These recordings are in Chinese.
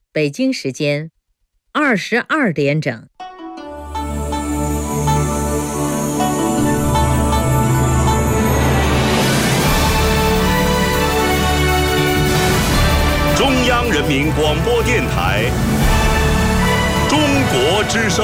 北京时间22点整。 中央人民广播电台中国之声。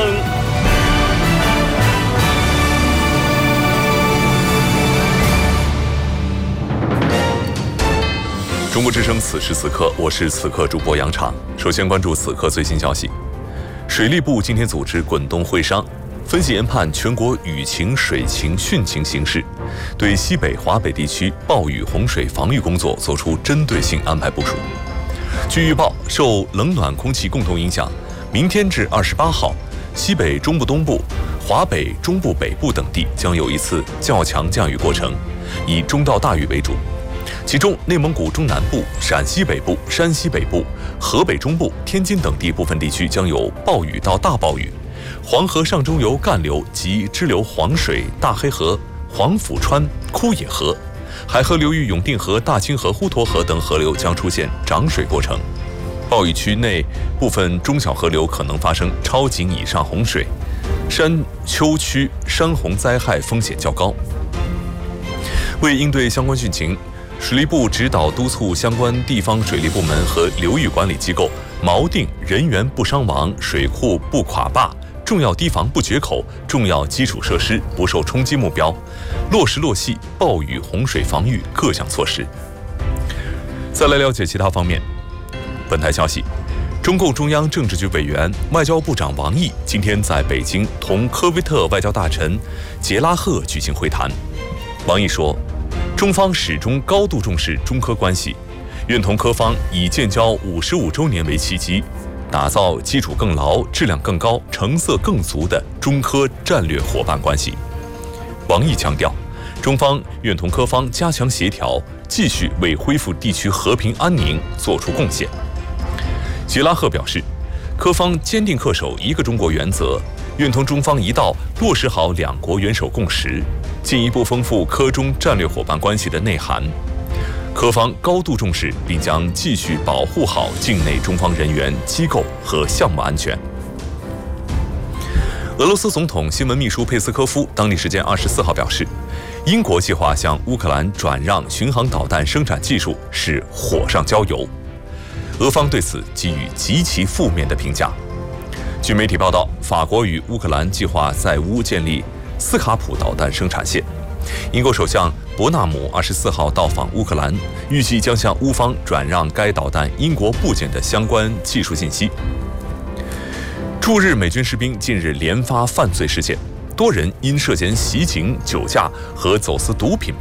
中国之声，此时此刻，我是此刻主播杨昶。首先关注此刻最新消息。水利部今天组织滚动会商，分析研判全国雨情、水情、汛情形势，对西北、华北地区暴雨洪水防御工作作出针对性安排部署。据预报，受冷暖空气共同影响，明天至28号，西北中部东部、华北中部北部等地将有一次较强降雨过程，以中到大雨为主。其中，内蒙古中南部、陕西北部、山西北部、河北中部、天津等地部分地区将有暴雨到大暴雨。黄河上中游干流及支流黄水、大黑河、黄甫川、枯野河、海河流域永定河、大清河、滹沱河等河流将出现涨水过程。暴雨区内部分中小河流可能发生超警以上洪水，山丘区山洪灾害风险较高。为应对相关汛情，水利部指导督促相关地方水利部门和流域管理机构锚定人员不伤亡、水库不垮坝、重要堤防不决口、重要基础设施不受冲击目标，落实落细暴雨洪水防御各项措施。再来了解其他方面。本台消息，中共中央政治局委员、外交部长王毅今天在北京同科威特外交大臣杰拉赫举行会谈。王毅说，中方始终高度重视中科关系，愿同科方以建交55周年为契机，打造基础更牢、质量更高、成色更足的中科战略伙伴关系。王毅强调，中方愿同科方加强协调，继续为恢复地区和平安宁作出贡献。杰拉赫表示，科方坚定恪守一个中国原则，愿同中方一道落实好两国元首共识，进一步丰富科中战略伙伴关系的内涵。科方高度重视，并将继续保护好境内中方人员、机构和项目安全。俄罗斯总统新闻秘书佩斯科夫当地时间24号表示，英国计划向乌克兰转让巡航导弹生产技术是火上浇油。俄方对此给予极其负面的评价。据媒体报道，法国与乌克兰计划在乌建立斯卡普导弹生产线。英国首相伯纳姆24号到访乌克兰，预计将向乌方转让该导弹英国部件的相关技术信息。驻日美军士兵近日连发犯罪事件，多人因涉嫌袭警、酒驾和走私毒品